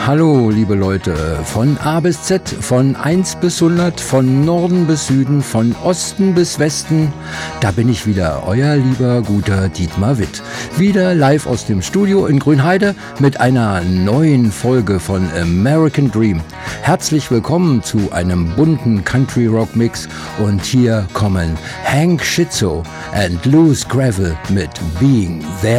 Hallo liebe Leute, von A bis Z, von 1 bis 100, von Norden bis Süden, von Osten bis Westen, da bin ich wieder, euer lieber guter Dietmar Witt. Wieder live aus dem Studio in Grünheide mit einer neuen Folge von American Dream. Herzlich willkommen zu einem bunten Country Rock Mix und hier kommen Hank Schizzo and Loose Gravel mit Being There.